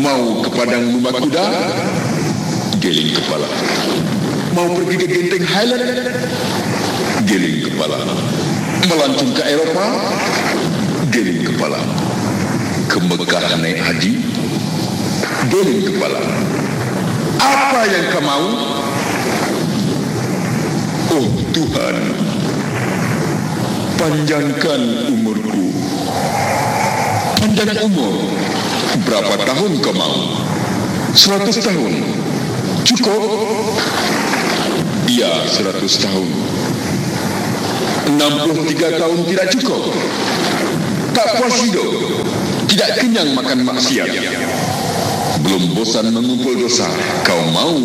Mau ke padang lumba kuda? Geling kepala. Mau pergi ke Genting Highland? Geling kepala. Melancong ke Eropa? Geling kepala. Ke Mekah naik haji? Geling kepala. Apa yang kau mau? Oh Tuhan, panjangkan umurku. Panjang umur? Berapa tahun kau mau? 100 tahun? Cukup? Ya, 100 tahun. 63 tahun tidak cukup? Tak puas hidup? Tidak kenyang makan maksiat? Belum bosan mengumpul dosa? Kau mau